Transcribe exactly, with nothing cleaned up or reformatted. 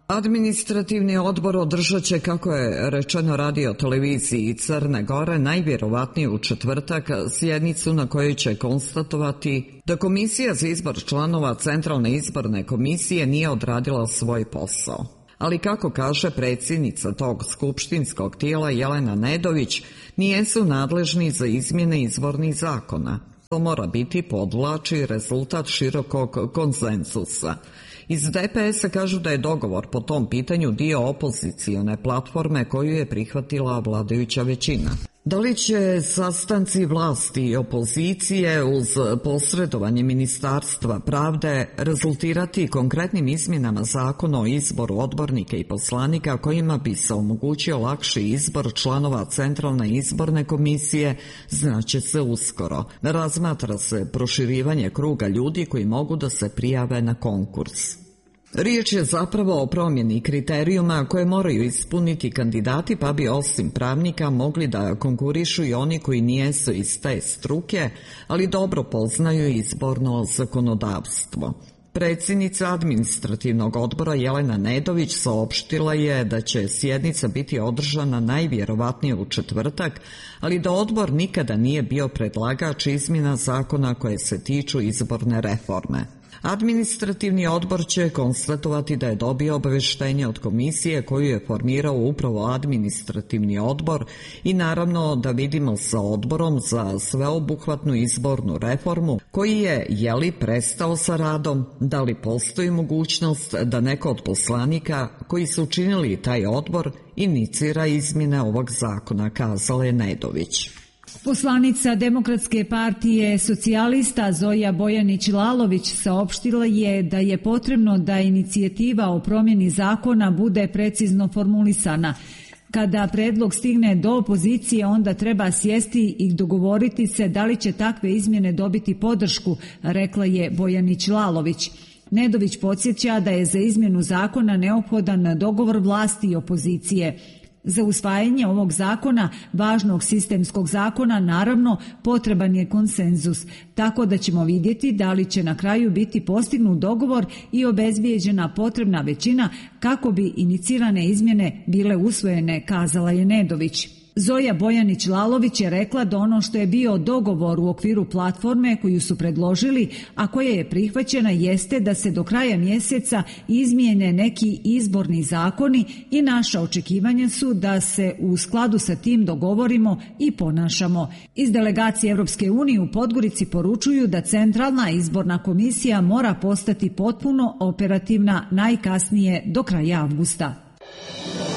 Administrativni odbor održat će, kako je rečeno radio televiziji Crne Gore, najvjerovatnije u četvrtak sjednicu na kojoj će konstatovati da Komisija za izbor članova Centralne izborne komisije nije odradila svoj posao. Ali kako kaže predsjednica tog skupštinskog tijela Jelena Nedović, nijesu nadležni za izmjene izbornih zakona. To mora biti, podvlači, rezultat širokog konsenzusa. Iz D P S-a kažu da je dogovor po tom pitanju dio opozicione platforme koju je prihvatila vladajuća većina. Da li će sastanci vlasti i opozicije uz posredovanje Ministarstva pravde rezultirati konkretnim izmjenama zakona o izboru odbornika i poslanika kojima bi se omogućio lakši izbor članova Centralne izborne komisije, znaće se uskoro. Razmatra se proširivanje kruga ljudi koji mogu da se prijave na konkurs. Riječ je zapravo o promjeni kriterijuma koje moraju ispuniti kandidati, pa bi osim pravnika mogli da konkurišu i oni koji nijesu iz te struke, ali dobro poznaju izborno zakonodavstvo. Predsjednica administrativnog odbora Jelena Nedović saopštila je da će sjednica biti održana najvjerovatnije u četvrtak, ali da odbor nikada nije bio predlagač izmjena zakona koje se tiču izborne reforme. Administrativni odbor će konstatovati da je dobio obavještenje od komisije koju je formirao upravo administrativni odbor i naravno da vidimo sa odborom za sveobuhvatnu izbornu reformu koji je, jeli, prestao sa radom, da li postoji mogućnost da neko od poslanika koji su učinili taj odbor inicira izmjene ovog zakona, kazala je Nedović. Poslanica Demokratske partije socijalista Zoja Bojanić-Lalović saopštila je da je potrebno da inicijativa o promjeni zakona bude precizno formulisana. Kada predlog stigne do opozicije, onda treba sjesti i dogovoriti se da li će takve izmjene dobiti podršku, rekla je Bojanić-Lalović. Nedović podsjeća da je za izmjenu zakona neophodan dogovor vlasti i opozicije. Za usvajanje ovog zakona, važnog sistemskog zakona, naravno potreban je konsenzus, tako da ćemo vidjeti da li će na kraju biti postignut dogovor i obezbijeđena potrebna većina kako bi inicirane izmjene bile usvojene, kazala je Nedović. Zoja Bojanić-Lalović je rekla da ono što je bio dogovor u okviru platforme koju su predložili, a koja je prihvaćena, jeste da se do kraja mjeseca izmijene neki izborni zakoni i naša očekivanja su da se u skladu sa tim dogovorimo i ponašamo. Iz delegacije Europske unije u Podgorici poručuju da Centralna izborna komisija mora postati potpuno operativna najkasnije do kraja avgusta.